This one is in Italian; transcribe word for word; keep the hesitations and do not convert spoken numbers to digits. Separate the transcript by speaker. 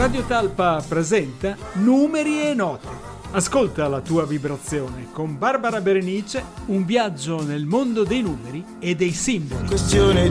Speaker 1: Radio Talpa presenta Numeri e Note. Ascolta la tua vibrazione con Barbara Berenice, un viaggio nel mondo dei numeri e dei simboli.
Speaker 2: Questione